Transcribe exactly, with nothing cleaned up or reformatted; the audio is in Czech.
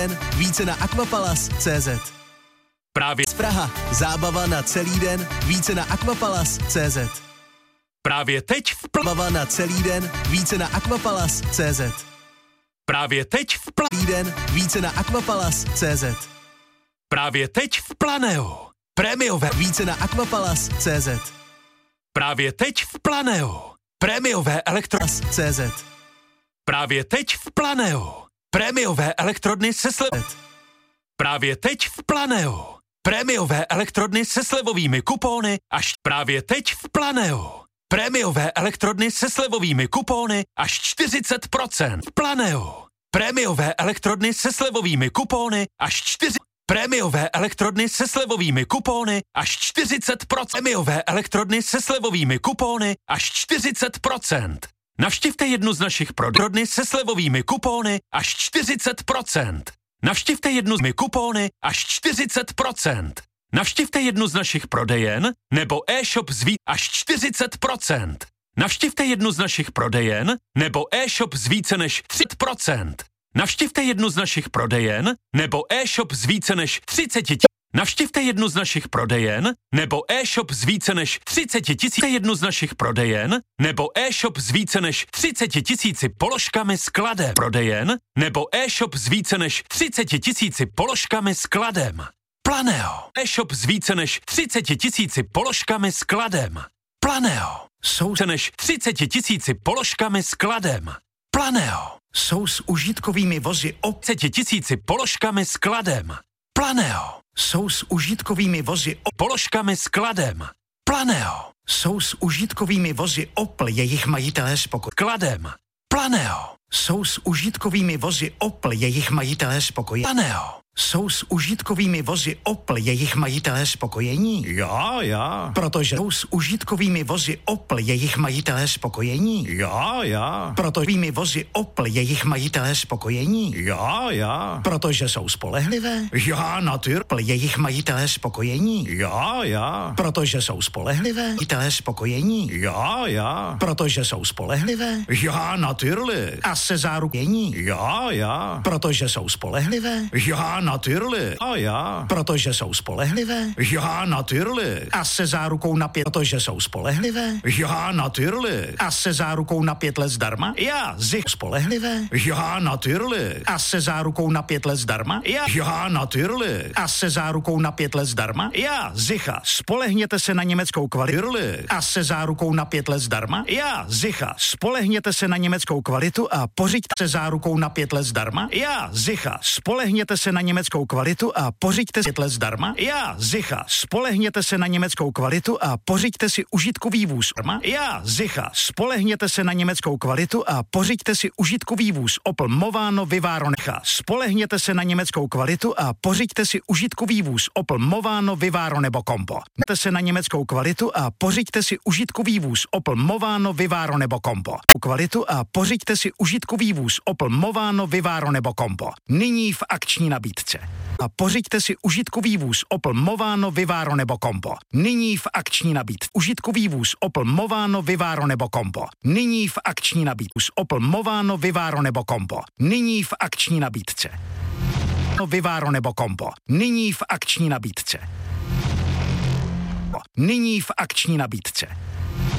den, více na aquapalace tečka cé zet. Právě Z Praha, zábava na celý den, více na aquapalace tečka cé zet. Právě teď v pl... Zábava na celý den, více na aquapalace tečka cé zet. Právě teď v pl... Celý den, více na aquapalace tečka cé zet. Právě teď v Planeu. Prémiové. Více na aquapalace tečka cé zet. Právě teď v Planeu. Prémiové elektro... cé zet. Právě teď v Planeu. Prémiové elektrodny se slev... Právě teď v Planeu. Prémiové elektrodny se slevovými kupóny až právě teď v Planeu. Prémiové elektrodny se slevovými kupóny až čtyřicet procent. V Planeu. Prémiové elektrodny se slevovými kupóny až čtyři... Prémiové elektrodny se slevovými kupóny až čtyřicet procent. Prémiové elektrodny se slevovými kupóny až čtyřicet procent. Navštivte jednu z našich prodejny se slevovými kupóny až čtyřicet procent. Navštivte jednu z my kupóny až čtyřicet procent. Navštivte jednu z našich prodejen nebo e-shop zví až čtyřicet procent. Navštivte jednu z našich prodejen nebo e-shop z více než třicet procent. Navštivte jednu z našich prodejen nebo e-shop z více než třicet tisíc. Navštivte jednu z našich prodejen nebo e-shop z více než třicet tisíc. Jednu z našich prodejen nebo e-shop z více než třicet tisíci položkami skladem. Prodejen nebo e-shop z více než třicet tisíci položkami skladem. Planeo. E-shop z více než třicet tisíci položkami skladem. Planeo. Jsou více než třicet tisíci položkami skladem. Planeo. Jsou s užitkovými vozy o třicet tisíci položkami skladem. Planeo. Jsou s užitkovými vozy o Položkami skladem. Planeo. Jsou s užitkovými vozy Opel jejich majitelé spokojení. Skladem. Planeo. Jsou s užitkovými vozy Opel jejich majitelé spokojení. Planeo. Jsou s užitkovými vozy Opel jejich majitelé spokojení. Já, já. Protože jsou s užitkovými vozy Opel jejich majitelé spokojení. Já, já. Protože svými vozy Opel jejich majitelé spokojení. Já, já. Protože jsou spolehlivé. Já, natyr. Opel jejich majitelé spokojení. Já, já. Protože jsou spolehlivé. Majitelé spokojení. Já, já. Protože jsou spolehlivé. Já, natyrli. A se zárukou. Já, já. Protože jsou spolehlivé. Já, natyrli. A já. Protože jsou spolehlivé. Já, natyrli. A se zárukou na pět, protože jsou spolehlivé. Já, natyrli. A se zárukou na pět let zdarma. Já, zik. Spolehlivé. Já, natyrli. A se zárukou na pět let zdarma. Já, já, natyrli. A se zárukou na pět let zdarma. Já, zicha. Spolehněte se na německou kvalitu. Tyrli. A se zárukou na pět let zdarma. Já, zicha. Spolehněte se na německou kvalitu a pořiďte se zárukou na pět let zdarma. Já, zicha. Spolehněte se na německou kvalitu a pořiďte si pět let zdarma. Já, zicha. Spolehněte se na německou kvalitu a pořiďte si užitkový vůz. Já, zicha. Spolehněte se na německou kvalitu a pořiďte si užitkový vůz Opel Movano Vivaro Necha. Spolehněte se na německou kvalitu a pořiďte si užitkový vůz Opel Movano Vivaro nebo Combo. Spolehněte se na německou kvalitu a pořiďte si užitkový vůz Opel Movano Vivaro nebo Combo. Kvalitu a pořiďte si užitkový vůz Opel Movano Vivaro nebo Combo. Nyní v akční nabídce. A pořiďte si užitkový vůz Opel Movano Vivaro nebo Combo. Nyní v akční nabídce. Užitkový vůz Opel Movano Vivaro nebo Combo. Nyní v akční nabídce. Opel Movano Vivaro nebo Combo. Nyní v akční nabídce. Vivaro nebo Combo. Nyní v akční nabídce. Nyní v akční nabídce.